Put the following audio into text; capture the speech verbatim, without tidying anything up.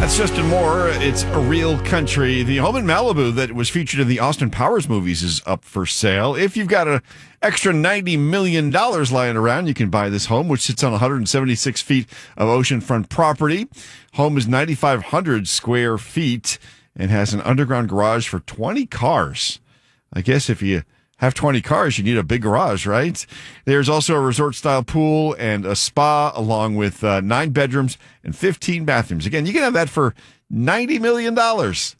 That's Justin Moore. It's a real country. The home in Malibu that was featured in the Austin Powers movies is up for sale. If you've got an extra ninety million dollars lying around, you can buy this home, which sits on one hundred seventy-six feet of oceanfront property. Home is nine thousand five hundred square feet and has an underground garage for twenty cars. I guess if you have twenty cars, you need a big garage, right? There's also a resort-style pool and a spa, along with uh, nine bedrooms and fifteen bathrooms. Again, you can have that for ninety million dollars.